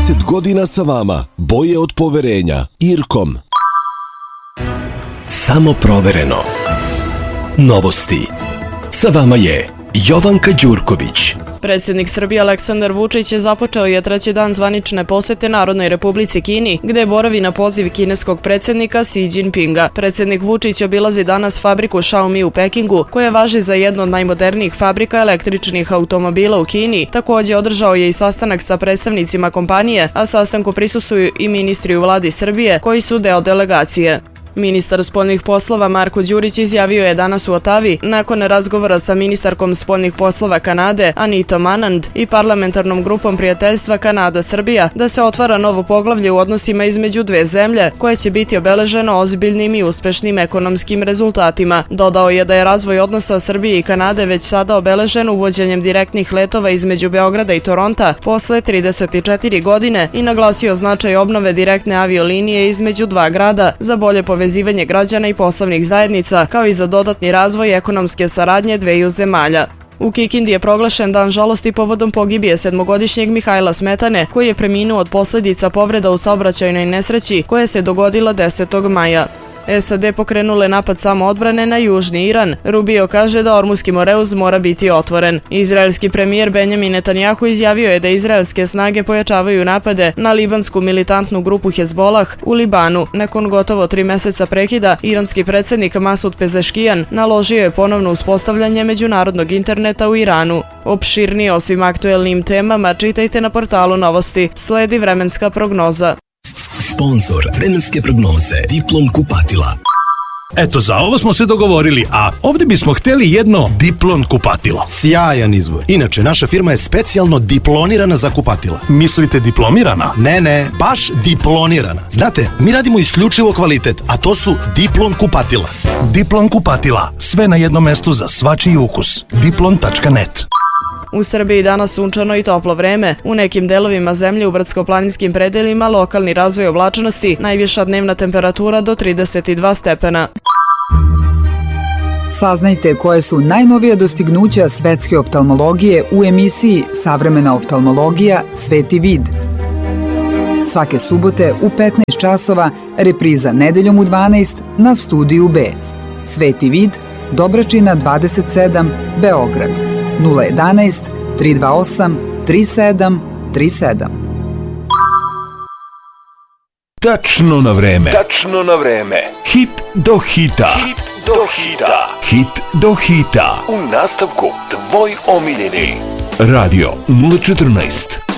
30 godina sa vama, boje od poverenja. IRCOM. Samo provereno. Novosti. Sa vama je Jovanka Đurković. Predsjednik Srbije Aleksandar Vučić započeo je treći dan zvanične posete Narodnoj Republici Kini, gde boravi na poziv kineskog predsjednika Xi Jinpinga. Predsjednik Vučić obilazi danas fabriku Xiaomi u Pekingu, koja važi za jednu od najmodernijih fabrika električnih automobila u Kini. Također održao je i sastanak sa predstavnicima kompanije, a sastanku prisustvuju i ministri u vladi Srbije, koji su deo delegacije. Ministar spoljnih poslova Marko Đurić izjavio je danas u Otavi, nakon razgovora sa ministarkom spoljnih poslova Kanade Anitom Anand i parlamentarnom grupom prijateljstva Kanada-Srbija, da se otvara novo poglavlje u odnosima između dve zemlje, koje će biti obeleženo ozbiljnim i uspešnim ekonomskim rezultatima. Dodao je da je razvoj odnosa Srbije i Kanade već sada obeležen uvođenjem direktnih letova između Beograda i Toronta posle 34 godine i naglasio značaj obnove direktne aviolinije između dva grada za bolje povezivanje građana i poslovnih zajednica, kao i za dodatni razvoj ekonomske saradnje dveju zemalja. U Kikindi je proglašen dan žalosti povodom pogibije 7-godišnjeg Mihajla Smetane, koji je preminuo od posljedica povreda u saobraćajnoj nesreći koja se dogodila 10. maja. SAD pokrenule napad samoodbrane na južni Iran. Rubio kaže da Ormuski Moreuz mora biti otvoren. Izraelski premijer Benjamin Netanjahu izjavio je da izraelske snage pojačavaju napade na libansku militantnu grupu Hezbolah u Libanu. Nakon gotovo 3 meseca prekida, iranski predsjednik Masud Pezeškijan naložio je ponovno uspostavljanje međunarodnog interneta u Iranu. Opširnije o svim aktuelnim temama čitajte na portalu Novosti. Sledi vremenska prognoza. Sponzor vremenske prognoze Diplom kupatila. Eto, za ovo smo se dogovorili, a ovdje bismo htjeli jedno Diplon kupatilo. Sjajan izbor. Inače, naša firma je specijalno diplonirana za kupatila. Mislite diplomirana? Ne, baš diplonirana. Znate, mi radimo isključivo kvalitet, a to su Diplon kupatila. Diplon kupatila. Sve na jednom mestu za svačiji ukus. Diplon.net. U Srbiji danas sunčano i toplo vreme. U nekim delovima zemlje u brdsko-planinskim predelima lokalni razvoj oblačnosti, najviša dnevna temperatura do 32 stepena. Saznajte koje su najnovija dostignuća svetske oftalmologije u emisiji Savremena oftalmologija – Sveti vid. Svake subote u 15 časova, repriza nedeljom u 12 na Studiju B. Sveti vid, Dobračina 27, Beograd. 011 328 3737. Tačno na vreme. Tačno na vreme. Hit do hita. Hit do hita. Hit do hita. U nastavku tvoj omiljeni. Radio 014.